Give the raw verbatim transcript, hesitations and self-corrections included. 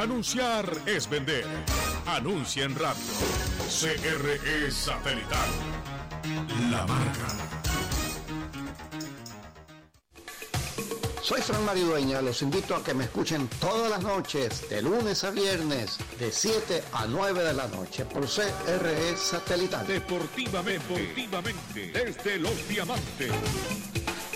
Anunciar es vender. Anuncia en radio. C R E Satelital. La marca. Soy Fran Maridueña, los invito a que me escuchen todas las noches, de lunes a viernes, de siete a nueve de la noche, por C R E Satelital. Deportivamente, deportivamente, desde Los Diamantes.